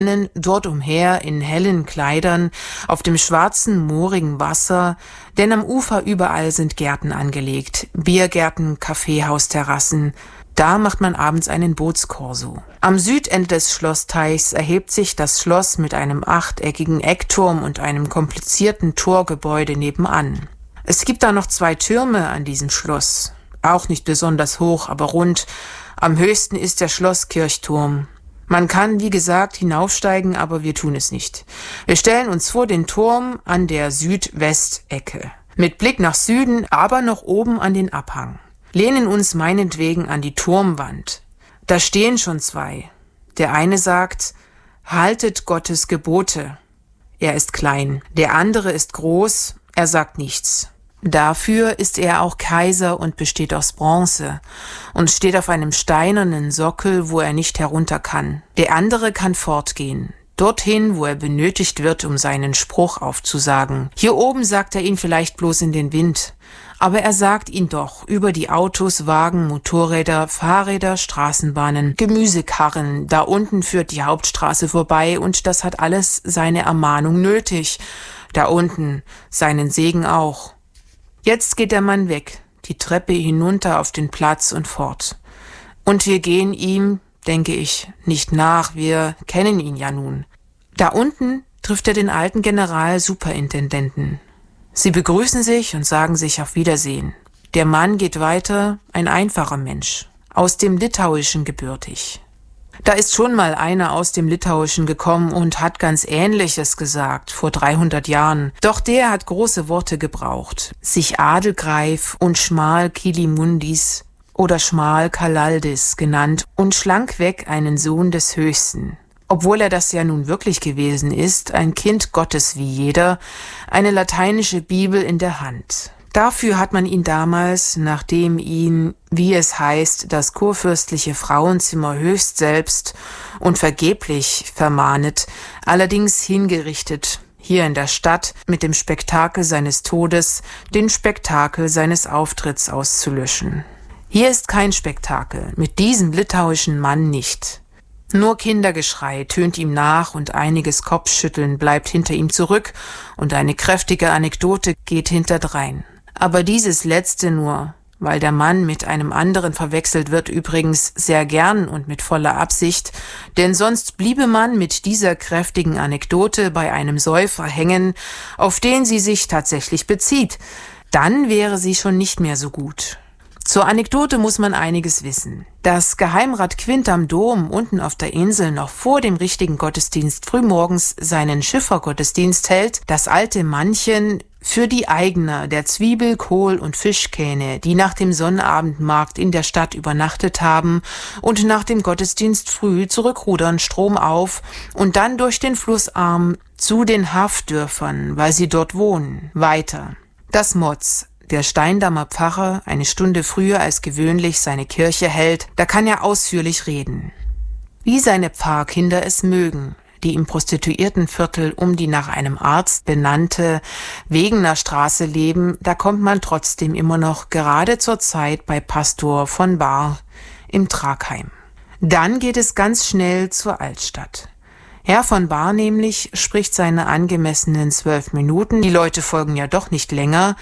dort umher in hellen Kleidern, auf dem schwarzen, moorigen Wasser, denn am Ufer überall sind Gärten angelegt, Biergärten, Kaffeehausterrassen. Da macht man abends einen Bootskorso. Am Südende des Schlossteichs erhebt sich das Schloss mit einem achteckigen Eckturm und einem komplizierten Torgebäude nebenan. Es gibt da noch 2 Türme an diesem Schloss, auch nicht besonders hoch, aber rund. Am höchsten ist der Schlosskirchturm. Man kann, wie gesagt, hinaufsteigen, aber wir tun es nicht. Wir stellen uns vor den Turm an der Südwestecke, mit Blick nach Süden, aber noch oben an den Abhang. Lehnen uns meinetwegen an die Turmwand. Da stehen schon 2. Der eine sagt, haltet Gottes Gebote. Er ist klein. Der andere ist groß. Er sagt nichts. Dafür ist er auch Kaiser und besteht aus Bronze und steht auf einem steinernen Sockel, wo er nicht herunter kann. Der andere kann fortgehen, dorthin, wo er benötigt wird, um seinen Spruch aufzusagen. Hier oben sagt er ihn vielleicht bloß in den Wind, aber er sagt ihn doch über die Autos, Wagen, Motorräder, Fahrräder, Straßenbahnen, Gemüsekarren. Da unten führt die Hauptstraße vorbei und das hat alles seine Ermahnung nötig. Da unten seinen Segen auch. Jetzt geht der Mann weg, die Treppe hinunter auf den Platz und fort. Und wir gehen ihm, denke ich, nicht nach, wir kennen ihn ja nun. Da unten trifft er den alten Generalsuperintendenten. Sie begrüßen sich und sagen sich auf Wiedersehen. Der Mann geht weiter, ein einfacher Mensch, aus dem Litauischen gebürtig. Da ist schon mal einer aus dem Litauischen gekommen und hat ganz Ähnliches gesagt, vor 300 Jahren. Doch der hat große Worte gebraucht. Sich Adelgreif und Schmal Kilimundis oder Schmal Kalaldis genannt und schlankweg einen Sohn des Höchsten. Obwohl er das ja nun wirklich gewesen ist, ein Kind Gottes wie jeder, eine lateinische Bibel in der Hand. Dafür hat man ihn damals, nachdem ihn, wie es heißt, das kurfürstliche Frauenzimmer höchst selbst und vergeblich vermahnet, allerdings hingerichtet, hier in der Stadt mit dem Spektakel seines Todes, den Spektakel seines Auftritts auszulöschen. Hier ist kein Spektakel, mit diesem litauischen Mann nicht. Nur Kindergeschrei tönt ihm nach und einiges Kopfschütteln bleibt hinter ihm zurück und eine kräftige Anekdote geht hinterdrein. Aber dieses letzte nur, weil der Mann mit einem anderen verwechselt wird, übrigens sehr gern und mit voller Absicht, denn sonst bliebe man mit dieser kräftigen Anekdote bei einem Säufer hängen, auf den sie sich tatsächlich bezieht. Dann wäre sie schon nicht mehr so gut. Zur Anekdote muss man einiges wissen. Dass Geheimrat Quint am Dom unten auf der Insel noch vor dem richtigen Gottesdienst frühmorgens seinen Schiffergottesdienst hält, das alte Mannchen für die Eigner der Zwiebel-, Kohl- und Fischkähne, die nach dem Sonnabendmarkt in der Stadt übernachtet haben und nach dem Gottesdienst früh zurückrudern stromauf und dann durch den Flussarm zu den Hafdörfern, weil sie dort wohnen, weiter. Das Motz, der Steindammer Pfarrer, eine Stunde früher als gewöhnlich seine Kirche hält, da kann er ausführlich reden. Wie seine Pfarrkinder es mögen, die im Prostituiertenviertel um die nach einem Arzt benannte Wegener Straße leben, da kommt man trotzdem immer noch gerade zur Zeit bei Pastor von Bahr im Tragheim. Dann geht es ganz schnell zur Altstadt. Herr von Bahr nämlich spricht seine angemessenen 12 Minuten, die Leute folgen ja doch nicht länger.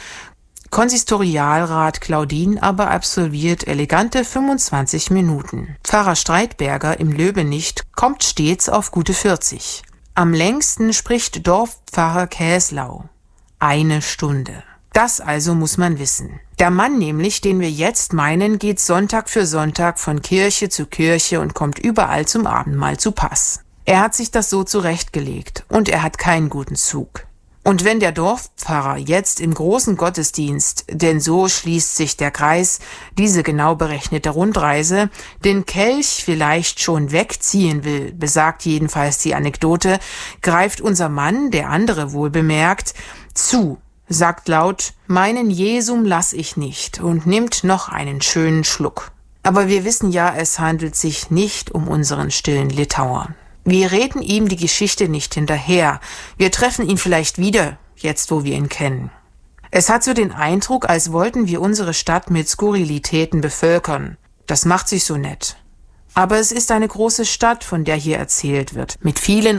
Konsistorialrat Claudin aber absolviert elegante 25 Minuten. Pfarrer Streitberger im Löbenicht kommt stets auf gute 40. Am längsten spricht Dorfpfarrer Käslau. 1 Stunde. Das also muss man wissen. Der Mann nämlich, den wir jetzt meinen, geht Sonntag für Sonntag von Kirche zu Kirche und kommt überall zum Abendmahl zu Pass. Er hat sich das so zurechtgelegt und er hat keinen guten Zug. Und wenn der Dorfpfarrer jetzt im großen Gottesdienst, denn so schließt sich der Kreis, diese genau berechnete Rundreise, den Kelch vielleicht schon wegziehen will, besagt jedenfalls die Anekdote, greift unser Mann, der andere wohlbemerkt, zu, sagt laut, meinen Jesum lass ich nicht und nimmt noch einen schönen Schluck. Aber wir wissen ja, es handelt sich nicht um unseren stillen Litauer. Wir reden ihm die Geschichte nicht hinterher. Wir treffen ihn vielleicht wieder, jetzt wo wir ihn kennen. Es hat so den Eindruck, als wollten wir unsere Stadt mit Skurrilitäten bevölkern. Das macht sich so nett. Aber es ist eine große Stadt, von der hier erzählt wird, mit vielen